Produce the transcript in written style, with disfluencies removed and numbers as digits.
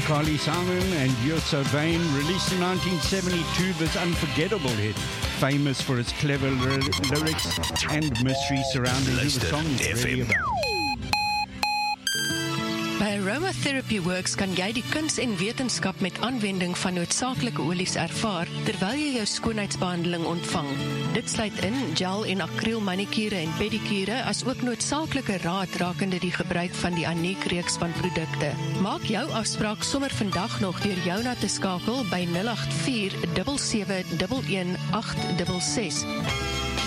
Carly Simon and You're So Vain released in 1972 this unforgettable hit, famous for its clever lyrics and mystery surrounding who the song is really about. By Aromatherapy Works kan jy die kuns en wetenskap met aanwending van noodsaaklike olies ervaar, terwyl jy jou skoonheidsbehandeling ontvang. Dit sluit in gel en akriel manikure en pedikure, as ook noodsaaklike raad rakende die gebruik van die Aniek reeks van produkte. Maak jou afspraak sommer vandag nog deur Jouna te skakel by 084 77 11 866.